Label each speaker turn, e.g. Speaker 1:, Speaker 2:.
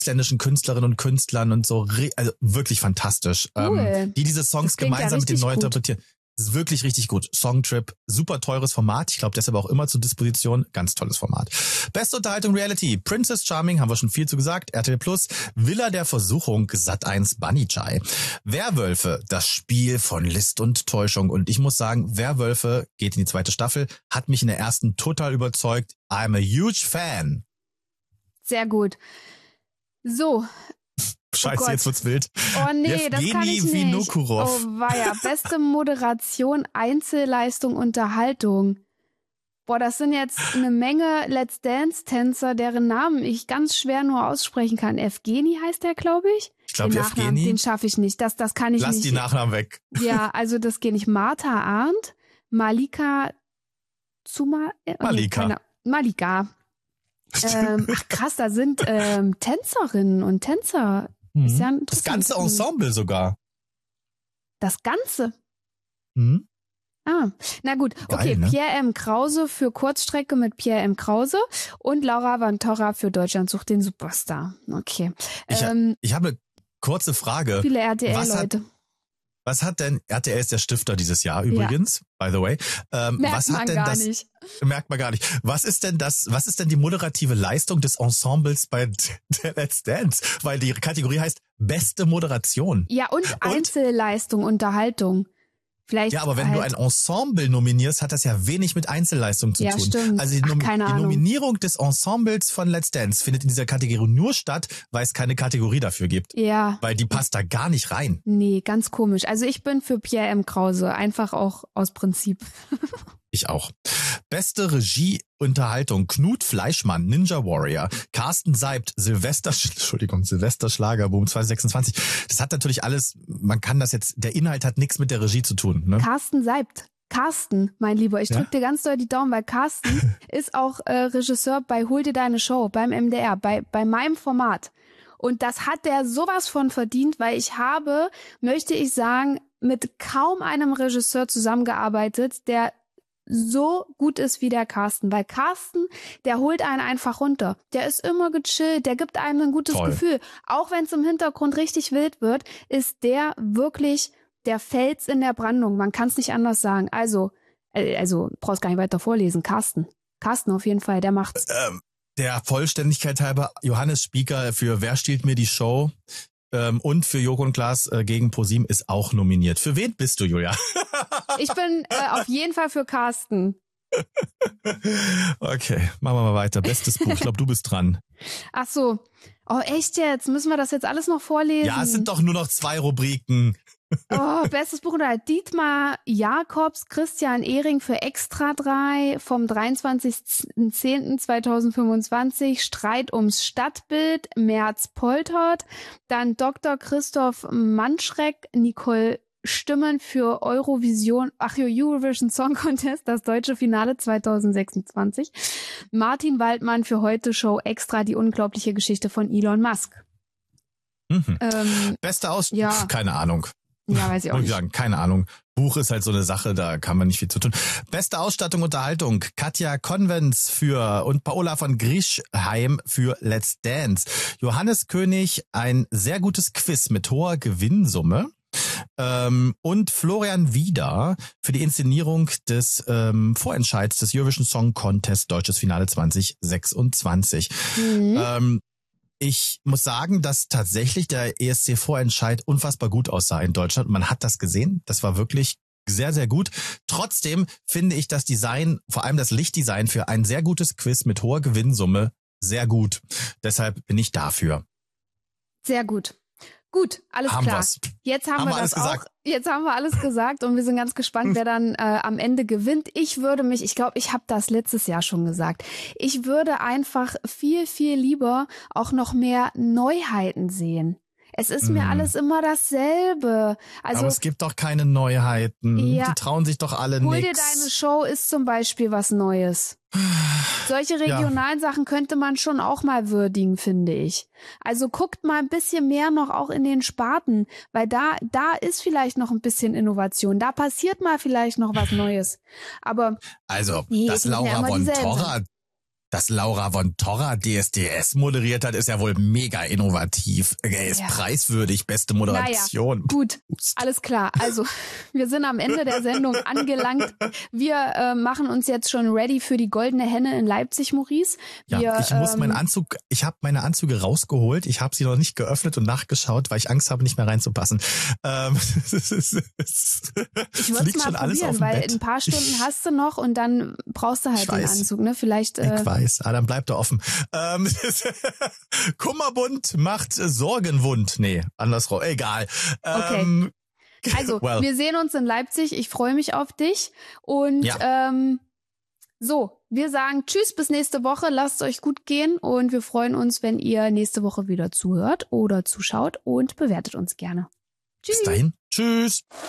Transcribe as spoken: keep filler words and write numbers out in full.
Speaker 1: ausländischen Künstlerinnen und Künstlern und so, also wirklich fantastisch.
Speaker 2: Cool.
Speaker 1: Ähm, die diese Songs gemeinsam ja mit den neu interpretieren. Das ist wirklich richtig gut. Songtrip, super teures Format. Ich glaube, deshalb auch immer zur Disposition. Ganz tolles Format. Beste Unterhaltung Reality. Princess Charming, haben wir schon viel zu gesagt. R T L Plus. Villa der Versuchung, Sat eins Bunny Chai. Werwölfe, das Spiel von List und Täuschung. Und ich muss sagen, Werwölfe geht in die zweite Staffel. Hat mich in der ersten total überzeugt. I'm a huge fan.
Speaker 2: Sehr gut. So.
Speaker 1: Scheiße,
Speaker 2: oh
Speaker 1: jetzt wird's wild.
Speaker 2: Oh nee, Jewgeni das kann ich nicht.
Speaker 1: Vinokurov.
Speaker 2: Oh weia. Beste Moderation, Einzelleistung, Unterhaltung. Boah, das sind jetzt eine Menge Let's Dance-Tänzer, deren Namen ich ganz schwer nur aussprechen kann. Jewgeni heißt der, glaube ich.
Speaker 1: Ich glaube, Jewgeni.
Speaker 2: Den schaffe ich nicht. Das, das kann ich
Speaker 1: Lass
Speaker 2: nicht.
Speaker 1: Lass die Nachnamen weg.
Speaker 2: Ja, also das geht nicht. Martha Arndt, Malika Zuma. Äh,
Speaker 1: Malika.
Speaker 2: Keine, Malika. ähm, ach krass, da sind ähm, Tänzerinnen und Tänzer.
Speaker 1: Mhm.
Speaker 2: Ist ja
Speaker 1: das ganze Ensemble sogar.
Speaker 2: Das Ganze?
Speaker 1: Mhm.
Speaker 2: Ah, na gut.
Speaker 1: Geil,
Speaker 2: okay,
Speaker 1: ne?
Speaker 2: Pierre M. Krause für Kurzstrecke mit Pierre M. Krause und Laura Van Torra für Deutschland sucht den Superstar. Okay.
Speaker 1: Ich,
Speaker 2: ähm,
Speaker 1: ich habe eine kurze Frage.
Speaker 2: Viele R T L-Leute.
Speaker 1: Was hat denn, R T L ist der Stifter dieses Jahr übrigens, ja. by the way. Ähm,
Speaker 2: merkt
Speaker 1: was
Speaker 2: man
Speaker 1: hat denn
Speaker 2: gar
Speaker 1: das,
Speaker 2: nicht.
Speaker 1: Merkt man gar nicht. Was ist denn das, was ist denn die moderative Leistung des Ensembles bei der Let's Dance? Weil die Kategorie heißt beste Moderation.
Speaker 2: Ja, und, und Einzelleistung, Unterhaltung. Vielleicht
Speaker 1: ja, aber wenn
Speaker 2: halt
Speaker 1: du ein Ensemble nominierst, hat das ja wenig mit Einzelleistung zu
Speaker 2: ja,
Speaker 1: tun.
Speaker 2: Stimmt.
Speaker 1: Also die,
Speaker 2: Ach,
Speaker 1: Nom-
Speaker 2: keine
Speaker 1: die
Speaker 2: Ahnung.
Speaker 1: Nominierung des Ensembles von Let's Dance findet in dieser Kategorie nur statt, weil es keine Kategorie dafür gibt.
Speaker 2: Ja.
Speaker 1: Weil die passt da gar nicht rein.
Speaker 2: Nee, ganz komisch. Also ich bin für Pierre M. Krause, einfach auch aus Prinzip.
Speaker 1: Ich auch. Beste Regie-Unterhaltung. Knut Fleischmann, Ninja Warrior. Carsten Seibt, Silvester, Entschuldigung, Silvester Schlagerboom zwanzig sechsundzwanzig. Das hat natürlich alles, man kann das jetzt, der Inhalt hat nichts mit der Regie zu tun. Ne?
Speaker 2: Carsten Seibt. Carsten, mein Lieber, ich drück
Speaker 1: Ja?
Speaker 2: dir ganz doll die Daumen, weil Carsten ist auch äh, Regisseur bei Hol dir deine Show, beim M D R, bei, bei meinem Format. Und das hat der sowas von verdient, weil ich habe, möchte ich sagen, mit kaum einem Regisseur zusammengearbeitet, der so gut ist wie der Carsten, weil Carsten, der holt einen einfach runter. Der ist immer gechillt, der gibt einem ein gutes
Speaker 1: Toll.
Speaker 2: Gefühl. Auch wenn es im Hintergrund richtig wild wird, ist der wirklich der Fels in der Brandung. Man kann es nicht anders sagen. Also, äh, also brauchst gar nicht weiter vorlesen. Carsten. Carsten auf jeden Fall, der macht's.
Speaker 1: Ähm, der Vollständigkeit halber, Johannes Spieker für Wer stiehlt mir die Show? Ähm, und für Joko und Klaas äh, gegen ProSieben ist auch nominiert. Für wen bist du, Julia?
Speaker 2: Ich bin äh, auf jeden Fall für Carsten.
Speaker 1: Okay, machen wir mal weiter. Bestes Buch. Ich glaube, du bist dran.
Speaker 2: Ach so. Oh, echt jetzt? Müssen wir das jetzt alles noch vorlesen?
Speaker 1: Ja, es sind doch nur noch zwei Rubriken.
Speaker 2: Oh, bestes Buch unter Dietmar Jakobs, Christian Ehring für Extra drei vom dreiundzwanzigsten zehnten zweitausendfünfundzwanzig. Streit ums Stadtbild, Merz Poltert. Dann Doktor Christoph Manschreck, Nicole Stimmen für Eurovision, ach jo, Eurovision Song Contest, das deutsche Finale zweitausendsechsundzwanzig. Martin Waldmann für Heute Show Extra, die unglaubliche Geschichte von Elon Musk.
Speaker 1: Mhm.
Speaker 2: Ähm,
Speaker 1: Beste Aus...
Speaker 2: ja.
Speaker 1: Pff, keine Ahnung.
Speaker 2: Ja, weiß ich auch
Speaker 1: Muss ich
Speaker 2: nicht.
Speaker 1: sagen, keine Ahnung. Buch ist halt so eine Sache, da kann man nicht viel zu tun. Beste Ausstattung, Unterhaltung. Katja Konvents für und Paola von Grischheim für Let's Dance. Johannes König, ein sehr gutes Quiz mit hoher Gewinnsumme. Ähm, und Florian Wieder für die Inszenierung des ähm, Vorentscheids des Eurovision Song Contest Deutsches Finale zwanzig sechsundzwanzig.
Speaker 2: Mhm.
Speaker 1: Ähm, Ich muss sagen, dass tatsächlich der E S C-Vorentscheid unfassbar gut aussah in Deutschland. Man hat das gesehen. Das war wirklich sehr, sehr gut. Trotzdem finde ich das Design, vor allem das Lichtdesign für ein sehr gutes Quiz mit hoher Gewinnsumme sehr gut. Deshalb bin ich dafür.
Speaker 2: Sehr gut. Gut, alles
Speaker 1: Haben
Speaker 2: klar.
Speaker 1: wir's.
Speaker 2: Jetzt haben,
Speaker 1: Haben
Speaker 2: wir
Speaker 1: wir
Speaker 2: das
Speaker 1: alles
Speaker 2: auch.
Speaker 1: gesagt.
Speaker 2: Jetzt haben wir alles gesagt und wir sind ganz gespannt, wer dann äh, am Ende gewinnt. Ich würde mich, ich glaube, ich habe das letztes Jahr schon gesagt. Ich würde einfach viel, viel lieber auch noch mehr Neuheiten sehen. Es ist mir
Speaker 1: Mm.
Speaker 2: alles immer dasselbe. Also
Speaker 1: Aber es gibt doch keine Neuheiten.
Speaker 2: Ja.
Speaker 1: Die trauen sich doch alle
Speaker 2: Hol dir
Speaker 1: nix.
Speaker 2: deine Show ist zum Beispiel was Neues. Solche regionalen ja. Sachen könnte man schon auch mal würdigen, finde ich. Also guckt mal ein bisschen mehr noch auch in den Sparten, weil da da ist vielleicht noch ein bisschen Innovation. Da passiert mal vielleicht noch was Neues. Aber
Speaker 1: Also,
Speaker 2: nee,
Speaker 1: dass
Speaker 2: es müssen ja
Speaker 1: Laura
Speaker 2: immer
Speaker 1: von
Speaker 2: dieselben
Speaker 1: Torra dass Laura von Torra D S D S moderiert hat, ist ja wohl mega innovativ. Er ist ja. preiswürdig, beste Moderation.
Speaker 2: Naja, gut, alles klar. Also, wir sind am Ende der Sendung angelangt. Wir äh, machen uns jetzt schon ready für die Goldene Henne in Leipzig, Maurice. Wir,
Speaker 1: ja, ich muss
Speaker 2: ähm,
Speaker 1: meinen Anzug, ich habe meine Anzüge rausgeholt. Ich habe sie noch nicht geöffnet und nachgeschaut, weil ich Angst habe, nicht mehr reinzupassen. Ähm, es ist, es
Speaker 2: ich würde es mal probieren, weil Bett. ein paar Stunden hast du noch und dann brauchst du halt ich den weiß. Anzug, ne? Vielleicht. Äh,
Speaker 1: ich weiß, ah, dann bleibt er offen. Ähm, Kummerbund macht Sorgenwund. Nee, andersrum. Egal. Ähm,
Speaker 2: okay. Also, well. wir sehen uns in Leipzig. Ich freue mich auf dich. Und ja. ähm, so, wir sagen Tschüss bis nächste Woche. Lasst es euch gut gehen und wir freuen uns, wenn ihr nächste Woche wieder zuhört oder zuschaut und bewertet uns gerne. Tschüss.
Speaker 1: Bis dahin. Tschüss.